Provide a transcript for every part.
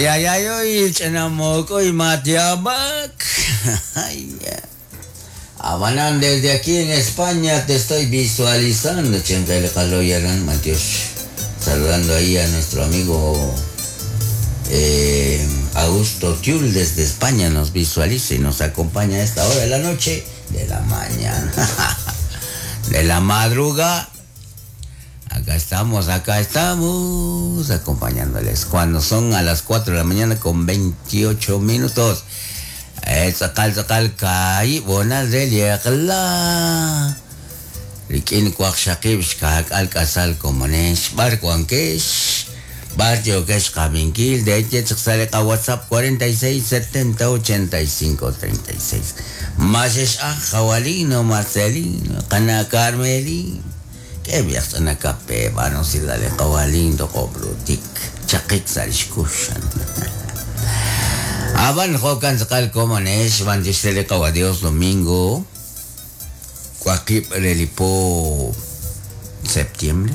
Ay, oy, chanamo ko, matiabak. Ay, ya. Abanan, desde aquí en España te estoy visualizando, Chenkele Kaloyaran, Matios. Saludando ahí a nuestro amigo Augusto Tiul desde España, nos visualiza y nos acompaña a esta hora de la noche, de la mañana, de la madrugada. Acá estamos, acompañándoles. Cuando son a las 4 de la mañana con 28 minutos. Sakal, kai, buenas del yakla. Rikin kwak shakib shkak al kasal komonesh, bar kwankesh, bar yokesh kabinkil, de hecho sale ka WhatsApp 46 70 85 36. Mashesh Jawalino, Marcelino, Cana Carmelino. Que viajas en acá, no si dale Jawalindo, Cobrutic, Chakik Sarishkushan. Aban Hokan Sakal Comonesh, Van Distele Cawadios Domingo, Cuaquip Relipo septiembre,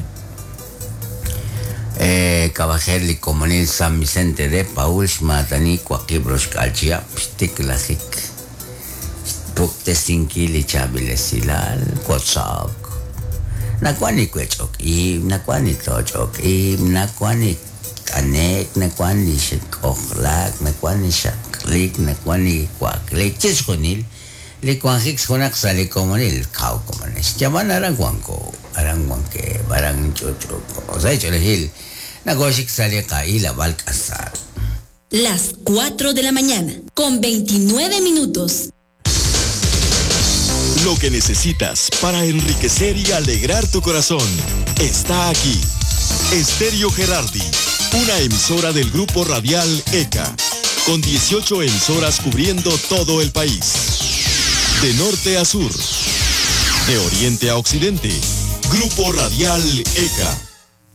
Cabajerli Comonil San Vicente de Paul, Matani, Cuaquip Roscalchia, Stik Lajik, Puktesinki, Chabilesilal, Quatzak, Nakwani Quechok, Nakwani Tochok, Nakwani. Kanek, nakwani shikoklak, nakwani shaklik, nakwani kwaklik, chiskonil, likwanjix konak sali komonil, kau komones. Llaman arangwanko, arangwanke, barang chochoko. O sea, cholehil, nagoshik sali kaila balkasar. Las 4 de la mañana, con 29 minutos. Lo que necesitas para enriquecer y alegrar tu corazón está aquí. Estéreo Gerardi, una emisora del grupo radial ECA, con 18 emisoras cubriendo todo el país. De norte a sur, de oriente a occidente, Grupo Radial ECA.